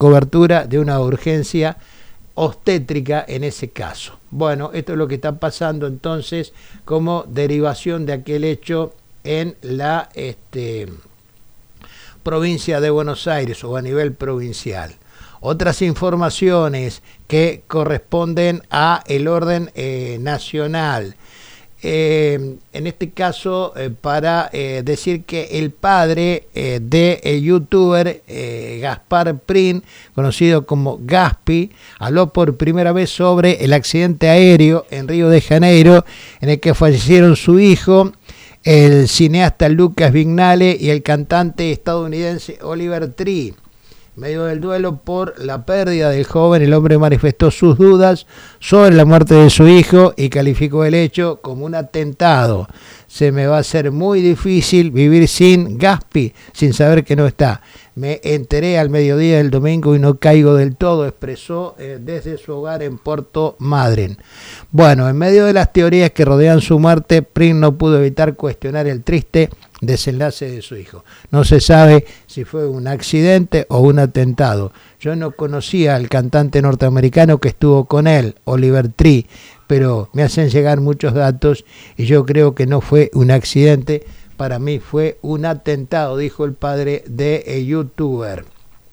cobertura de una urgencia obstétrica en ese caso. Bueno, esto es lo que está pasando entonces como derivación de aquel hecho en la provincia de Buenos Aires o a nivel provincial. Otras informaciones que corresponden a el orden nacional. En este caso, para decir que el padre del youtuber Gaspar Prin, conocido como Gaspi, habló por primera vez sobre el accidente aéreo en Río de Janeiro, en el que fallecieron su hijo, el cineasta Lucas Vignale y el cantante estadounidense Oliver Tree. En medio del duelo por la pérdida del joven, el hombre manifestó sus dudas sobre la muerte de su hijo y calificó el hecho como un atentado. Se me va a hacer muy difícil vivir sin Gaspi, sin saber que no está. Me enteré al mediodía del domingo y no caigo del todo, expresó desde su hogar en Puerto Madryn. Bueno, en medio de las teorías que rodean su muerte, Prin no pudo evitar cuestionar el triste desenlace de su hijo. No se sabe si fue un accidente o un atentado. Yo no conocía al cantante norteamericano que estuvo con él, Oliver Tree, pero me hacen llegar muchos datos y yo creo que no fue un accidente. Para mí fue un atentado, dijo el padre de youtuber.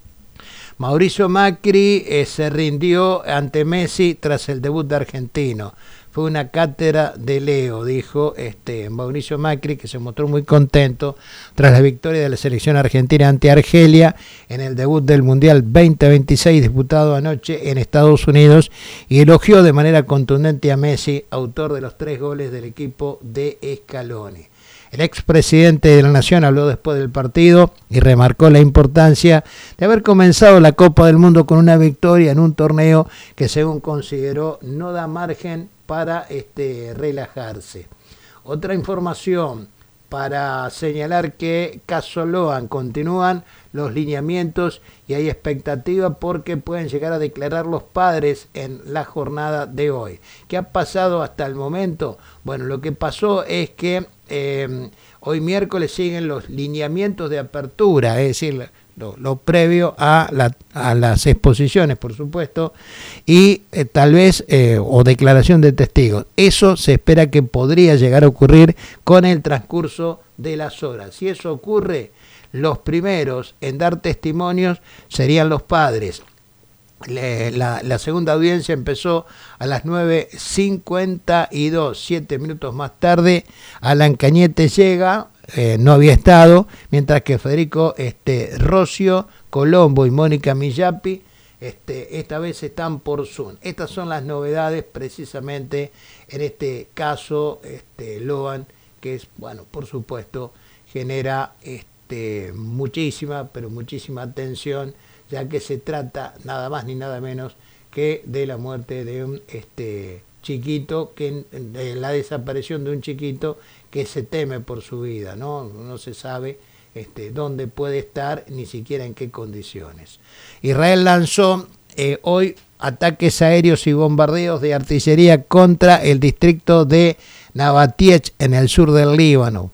Mauricio Macri se rindió ante Messi tras el debut de Argentino. Fue una cátedra de Leo, dijo Mauricio Macri, que se mostró muy contento tras la victoria de la selección argentina ante Argelia en el debut del Mundial 2026 disputado anoche en Estados Unidos, y elogió de manera contundente a Messi, autor de los 3 goles del equipo de Scaloni. El expresidente de la Nación habló después del partido y remarcó la importancia de haber comenzado la Copa del Mundo con una victoria en un torneo que, según consideró, no da margen para relajarse. Otra información para señalar que caso Loan continúan los lineamientos y hay expectativa porque pueden llegar a declarar los padres en la jornada de hoy. ¿Qué ha pasado hasta el momento? Bueno, lo que pasó es que hoy miércoles siguen los lineamientos de apertura, es decir, lo previo a las exposiciones, por supuesto, y tal vez o declaración de testigos. Eso se espera que podría llegar a ocurrir con el transcurso de las horas. Si eso ocurre, los primeros en dar testimonios serían los padres. La segunda audiencia empezó a las 9:52, 7 minutos más tarde. Alan Cañete llega, no había estado, mientras que Federico Rocio, Colombo y Mónica Millapi esta vez están por Zoom. Estas son las novedades precisamente en este caso Loan, que es, bueno, por supuesto, genera muchísima atención, ya que se trata nada más ni nada menos que de la muerte de un chiquito, de la desaparición de un chiquito que se teme por su vida, no se sabe dónde puede estar, ni siquiera en qué condiciones. Israel lanzó hoy ataques aéreos y bombardeos de artillería contra el distrito de Nabatiech en el sur del Líbano.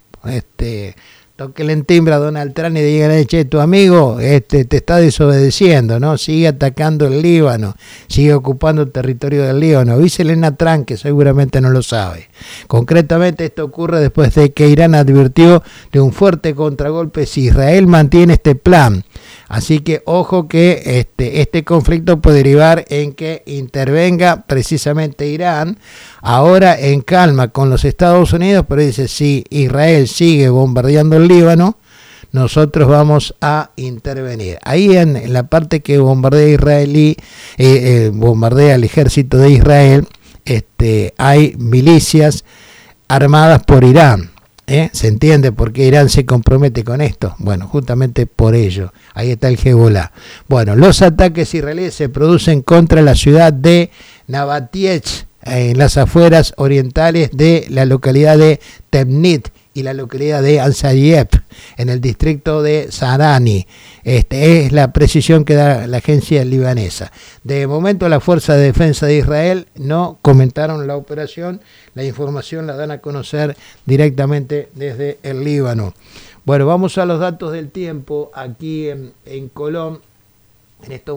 Toquenle en timbre a Donald Trump y digan, che, tu amigo te está desobedeciendo, ¿no? Sigue atacando el Líbano, sigue ocupando el territorio del Líbano. Avísele a Trump, que seguramente no lo sabe. Concretamente, esto ocurre después de que Irán advirtió de un fuerte contragolpe si Israel mantiene este plan. Así que ojo que este conflicto puede derivar en que intervenga precisamente Irán, ahora en calma con los Estados Unidos, pero dice, si Israel sigue bombardeando el Líbano, nosotros vamos a intervenir. Ahí en la parte que bombardea bombardea el ejército de Israel, hay milicias armadas por Irán. ¿Se entiende por qué Irán se compromete con esto? Bueno, justamente por ello. Ahí está el Hezbollah. Bueno, los ataques israelíes se producen contra la ciudad de Nabatiech, en las afueras orientales de la localidad de Temnit y la localidad de Ansariep, en el distrito de Sarani. Es la precisión que da la agencia libanesa. De momento, la Fuerza de Defensa de Israel no comentaron la operación. La información la dan a conocer directamente desde el Líbano. Bueno, vamos a los datos del tiempo aquí en Colón. En estos